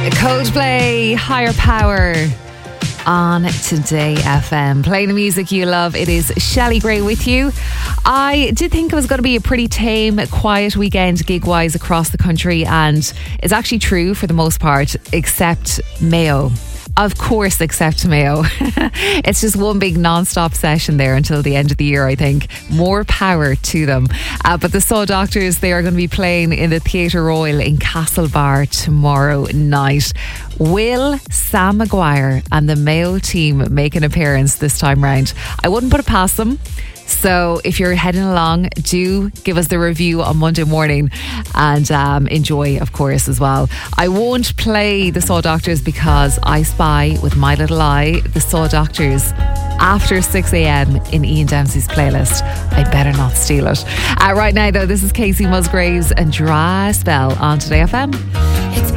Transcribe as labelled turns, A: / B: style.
A: Coldplay, Higher Power on Today FM. Playing the music you love. It is Shelley Gray with you. I did think it was going to be a pretty tame, quiet weekend gig-wise across the country, and it's actually true for the most part, except Mayo. Of course, except Mayo. It's just one big non-stop session there until the end of the year, I think. More power to them. But the Saw Doctors, they are going to be playing in the Theatre Royal in Castlebar tomorrow night. Will Sam Maguire and the Mayo team make an appearance this time round? I wouldn't put it past them. So if you're heading along, do give us the review on Monday morning and enjoy, of course, as well. I won't play the Saw Doctors because I spy with my little eye the Saw Doctors after 6 a.m. in Ian Dempsey's playlist. I better not steal it. Right now, though, this is Casey Musgraves and Dry Spell on Today FM.
B: It's